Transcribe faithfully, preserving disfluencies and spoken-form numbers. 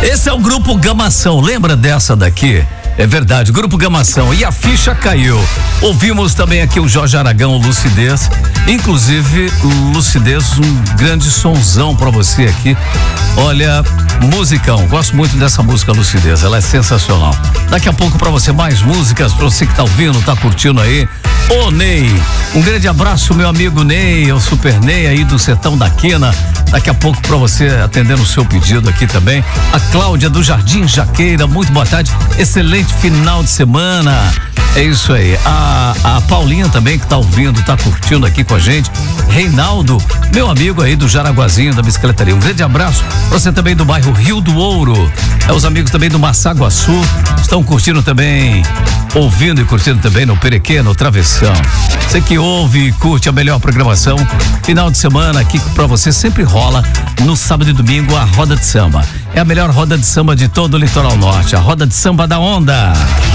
Esse é o Grupo Gamação, lembra dessa daqui? É verdade, Grupo Gamação, e a ficha caiu. Ouvimos também aqui o Jorge Aragão, Lucidez. Inclusive, Lucidez, um grande sonzão pra você aqui. Olha, musicão, gosto muito dessa música Lucidez, ela é sensacional. Daqui a pouco pra você mais músicas, pra você que tá ouvindo, tá curtindo aí. Ô Ney, um grande abraço, meu amigo Ney, o Super Ney aí do Sertão da Quina. Daqui a pouco pra você atendendo o seu pedido aqui também. A Cláudia do Jardim Jaqueira, muito boa tarde, excelente final de semana. É isso aí. A, a Paulinha também que tá ouvindo, tá curtindo aqui com a gente. Reinaldo, meu amigo aí do Jaraguazinho, da bicicletaria. Um grande abraço pra você também do bairro Rio do Ouro. É os amigos também do Massaguaçu, estão curtindo também, ouvindo e curtindo também no Perequê, no Travessão. Você que ouve e curte a melhor programação, final de semana aqui pra você sempre rola no sábado e domingo a roda de samba. É a melhor roda de samba de todo o litoral norte, a roda de samba da onda.